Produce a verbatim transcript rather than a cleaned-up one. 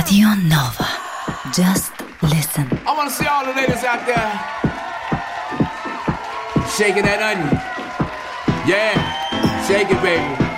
Radio Nova. Just listen. I want to see all the ladies out there shaking that onion. Yeah, shake it, baby.